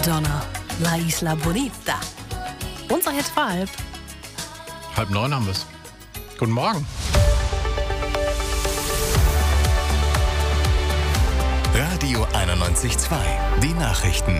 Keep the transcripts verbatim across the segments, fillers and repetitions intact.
Madonna, La Isla Bonita. Unser Hit war halb. Halb neun haben wir es. Guten Morgen. Radio einundneunzig Komma zwei. Die Nachrichten.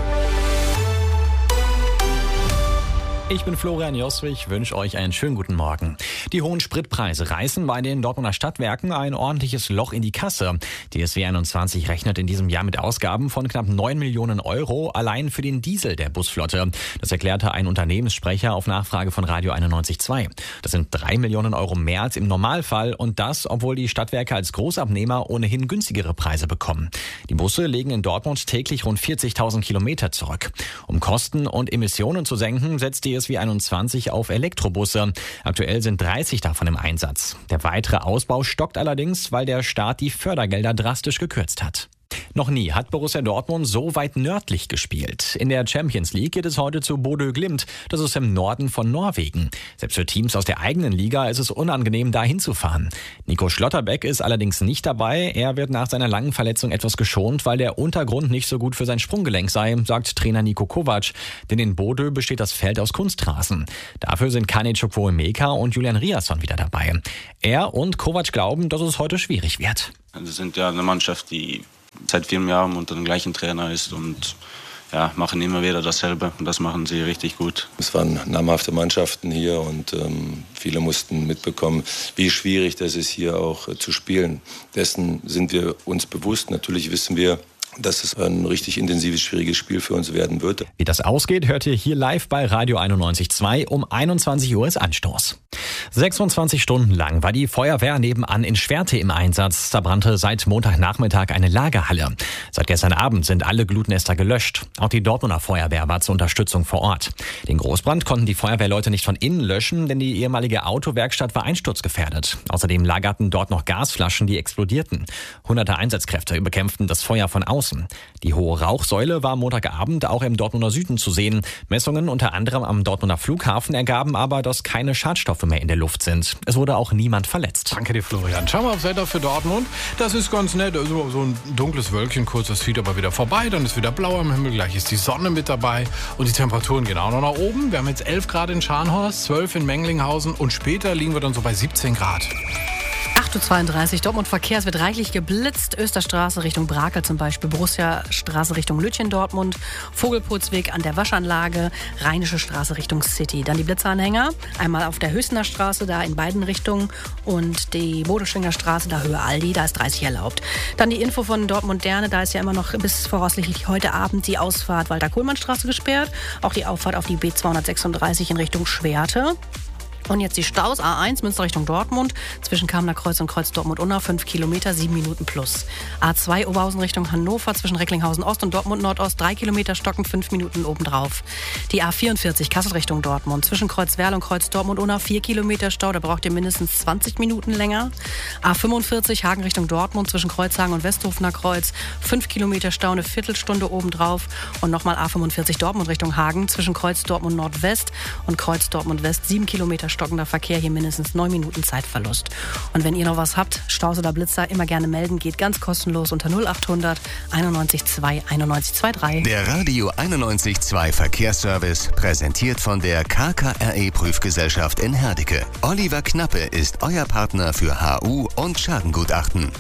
Ich bin Florian Joswig, wünsche euch einen schönen guten Morgen. Die hohen Spritpreise reißen bei den Dortmunder Stadtwerken ein ordentliches Loch in die Kasse. Die S W einundzwanzig rechnet in diesem Jahr mit Ausgaben von knapp neun Millionen Euro allein für den Diesel der Busflotte. Das erklärte ein Unternehmenssprecher auf Nachfrage von Radio einundneunzig Komma zwei. Das sind drei Millionen Euro mehr als im Normalfall und das, obwohl die Stadtwerke als Großabnehmer ohnehin günstigere Preise bekommen. Die Busse legen in Dortmund täglich rund vierzigtausend Kilometer zurück. Um Kosten und Emissionen zu senken, setzt die S W einundzwanzig auf Elektrobusse. Aktuell sind dreißig davon im Einsatz. Der weitere Ausbau stockt allerdings, weil der Staat die Fördergelder drastisch gekürzt hat. Noch nie hat Borussia Dortmund so weit nördlich gespielt. In der Champions League geht es heute zu Bodø Glimt. Das ist im Norden von Norwegen. Selbst für Teams aus der eigenen Liga ist es unangenehm, da hinzufahren. Nico Schlotterbeck ist allerdings nicht dabei. Er wird nach seiner langen Verletzung etwas geschont, weil der Untergrund nicht so gut für sein Sprunggelenk sei, sagt Trainer Niko Kovac. Denn in Bodø besteht das Feld aus Kunstrasen. Dafür sind Kane Chukwuemeka und Julian Riasson wieder dabei. Er und Kovac glauben, dass es heute schwierig wird. Wir sind ja eine Mannschaft, die seit vielen Jahren unter dem gleichen Trainer ist und ja, machen immer wieder dasselbe und das machen sie richtig gut. Es waren namhafte Mannschaften hier und ähm, viele mussten mitbekommen, wie schwierig das ist, hier auch äh, zu spielen. Dessen sind wir uns bewusst. Natürlich wissen wir, dass es ein richtig intensives, schwieriges Spiel für uns werden wird. Wie das ausgeht, hört ihr hier live bei Radio einundneunzig Komma zwei. Um einundzwanzig Uhr ist Anstoß. sechsundzwanzig Stunden lang war die Feuerwehr nebenan in Schwerte im Einsatz. Da brannte seit Montagnachmittag eine Lagerhalle. Seit gestern Abend sind alle Glutnester gelöscht. Auch die Dortmunder Feuerwehr war zur Unterstützung vor Ort. Den Großbrand konnten die Feuerwehrleute nicht von innen löschen, denn die ehemalige Autowerkstatt war einsturzgefährdet. Außerdem lagerten dort noch Gasflaschen, die explodierten. Hunderte Einsatzkräfte bekämpften das Feuer von außen. Die hohe Rauchsäule war Montagabend auch im Dortmunder Süden zu sehen. Messungen unter anderem am Dortmunder Flughafen ergaben aber, dass keine Schadstoffe mehr in der Luft sind. Es wurde auch niemand verletzt. Danke dir, Florian. Schauen wir aufs Wetter für Dortmund. Das ist ganz nett. Also so ein dunkles Wölkchen kurz, das zieht aber wieder vorbei. Dann ist wieder blau am Himmel. Gleich ist die Sonne mit dabei. Und die Temperaturen gehen auch noch nach oben. Wir haben jetzt elf Grad in Scharnhorst, zwölf in Menglinghausen und später liegen wir dann so bei siebzehn Grad. acht Uhr zweiunddreißig, Dortmund Verkehr, es wird reichlich geblitzt. Österstraße Richtung Brakel zum Beispiel, Borussia Straße Richtung Lütchen Dortmund, Vogelpurzweg an der Waschanlage, Rheinische Straße Richtung City. Dann die Blitzeranhänger, einmal auf der Höchstener Straße, da in beiden Richtungen und die Bodeschwinger Straße, da Höhe Aldi, da ist dreißig erlaubt. Dann die Info von Dortmund Derne, da ist ja immer noch bis voraussichtlich heute Abend die Ausfahrt Walter-Kohlmann-Straße gesperrt, auch die Auffahrt auf die B zweihundertsechsunddreißig in Richtung Schwerte. Und jetzt die Staus, A eins, Münster Richtung Dortmund, zwischen Kamener Kreuz und Kreuz Dortmund-Unna, fünf Kilometer, sieben Minuten plus. A zwei, Oberhausen Richtung Hannover, zwischen Recklinghausen Ost und Dortmund Nordost, drei Kilometer stocken, fünf Minuten obendrauf. Die A vierundvierzig, Kassel Richtung Dortmund, zwischen Kreuzwerl und Kreuz Dortmund-Unna, vier Kilometer Stau, da braucht ihr mindestens zwanzig Minuten länger. A fünfundvierzig, Hagen Richtung Dortmund, zwischen Kreuzhagen und Westhofener Kreuz, fünf Kilometer Stau, eine Viertelstunde obendrauf. Und nochmal A fünfundvierzig, Dortmund Richtung Hagen, zwischen Kreuz Dortmund Nordwest und Kreuz Dortmund West, sieben Kilometer stockender Verkehr, hier mindestens neun Minuten Zeitverlust. Und wenn ihr noch was habt, Staus oder Blitzer, immer gerne melden, geht ganz kostenlos unter null achthundert einundneunzig zwei einundneunzig zweiunddreißig. Der Radio einundneunzig Komma zwei Verkehrsservice, präsentiert von der K K R E-Prüfgesellschaft in Herdecke. Oliver Knappe ist euer Partner für H U und Schadengutachten.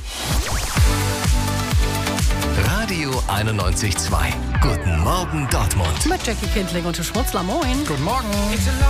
Radio einundneunzig Komma zwei. Guten Morgen Dortmund. Mit Jackie Kindling und Schmutzler, moin. Guten Morgen.